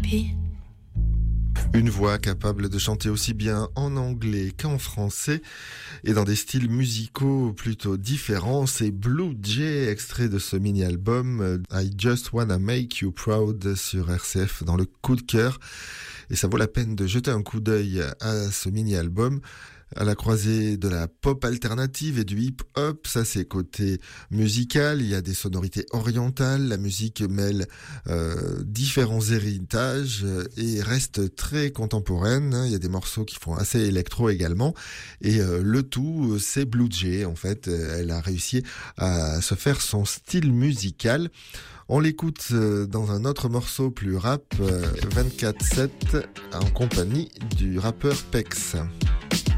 vie. Une voix capable de chanter aussi bien en anglais qu'en français et dans des styles musicaux plutôt différents. C'est Blue Jay, extrait de ce mini-album I Just Wanna Make You Proud sur RCF dans le coup de cœur. Et ça vaut la peine de jeter un coup d'œil à ce mini-album. À la croisée de la pop alternative et du hip-hop, ça c'est côté musical, il y a des sonorités orientales, la musique mêle différents héritages et reste très contemporaine, il y a des morceaux qui font assez électro également, et le tout c'est Blue Jay en fait, elle a réussi à se faire son style musical. On l'écoute dans un autre morceau plus rap, 24/7, en compagnie du rappeur Pex.